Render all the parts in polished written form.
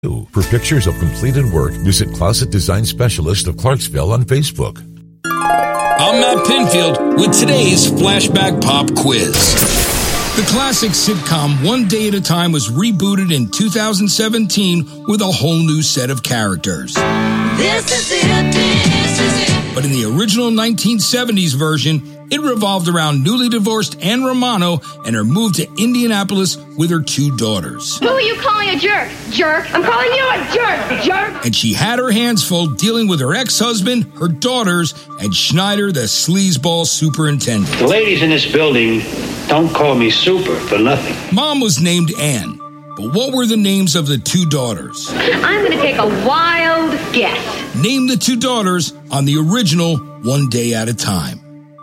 For pictures of completed work, visit Closet Design Specialist of Clarksville on Facebook. I'm Matt Pinfield with today's Flashback Pop Quiz. The classic sitcom One Day at a Time was rebooted in 2017 with a whole new set of characters. This is it, this is it. But in the original 1970s version, it revolved around newly divorced Ann Romano and her move to Indianapolis with her 2 daughters. Who are you calling a jerk? Jerk. I'm calling you a jerk. Jerk. And she had her hands full dealing with her ex-husband, her daughters, and Schneider, the sleazeball superintendent. The ladies in this building don't call me super for nothing. Mom was named Ann, but what were the names of the 2 daughters? I'm going to take a wild guess. Name the 2 daughters on the original One Day at a Time.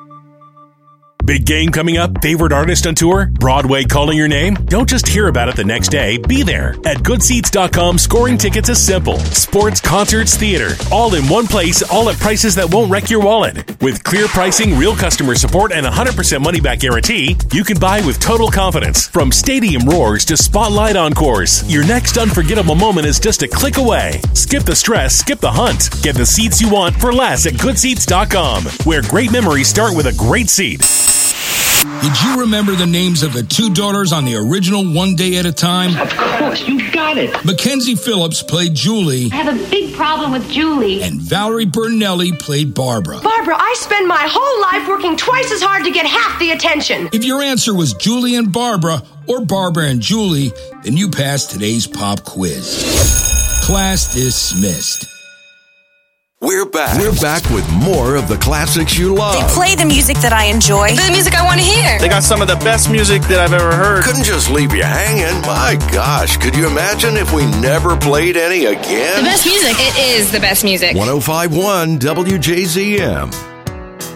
Big game coming up? Favorite artist on tour? Broadway calling your name? Don't just hear about it the next day. Be there. At GoodSeats.com, scoring tickets is simple. Sports, concerts, theater. All in one place, all at prices that won't wreck your wallet. With clear pricing, real customer support, and 100% money-back guarantee, you can buy with total confidence. From stadium roars to spotlight encores, your next unforgettable moment is just a click away. Skip the stress, skip the hunt. Get the seats you want for less at GoodSeats.com, where great memories start with a great seat. Did you remember the names of the 2 daughters on the original One Day at a Time? Of course, you got it. Mackenzie Phillips played Julie, I have a big problem with Julie. and Valerie Bertinelli played Barbara. Barbara, I spend my whole life working twice as hard to get half the attention. If your answer was Julie and Barbara or Barbara and Julie, then you passed today's pop quiz. Class dismissed. We're back with more of the classics you love. They play the music that I enjoy. The music I want to hear. They got some of the best music that I've ever heard. Couldn't just leave you hanging. My gosh, could you imagine if we never played any again? The best music. It is the best music. 105.1 WJZM.